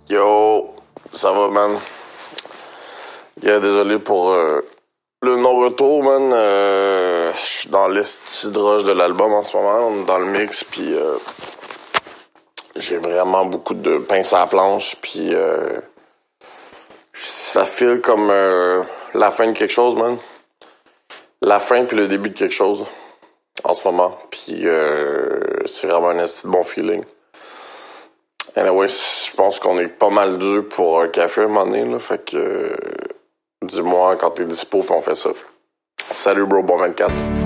Yo, ça va, man? Yeah, désolé pour le non-retour, man. Je suis dans l'esti de rush de l'album en ce moment. On est dans le mix, puis j'ai vraiment beaucoup de pince à la planche, puis ça file comme la fin de quelque chose, man. La fin puis le début de quelque chose en ce moment, puis c'est vraiment un esti de bon feeling. Anyway, je pense qu'on est pas mal dû pour un café à un moment donné, là, fait que dis-moi quand t'es dispo puis on fait ça. Salut bro, bon 24.